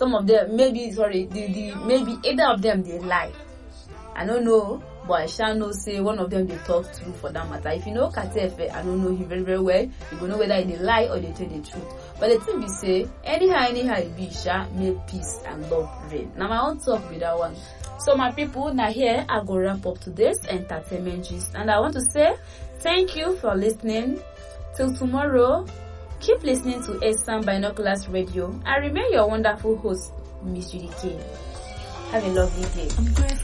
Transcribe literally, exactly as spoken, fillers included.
some of them maybe sorry the, the maybe either of them they lie. I don't know, but I shall know say one of them they talk true for that matter. If you know Katefe, I don't know him very very well, you go know whether they lie or they tell the truth. But the thing we say, anyhow anyhow it be, sha make peace and love reign. Now my own talk with that one. So my people, now here I go wrap up today's entertainment gist, and I want to say thank you for listening. Till tomorrow, keep listening to Esan Binoculars Radio. I remain your wonderful host, Miss Judy K. Have a lovely day.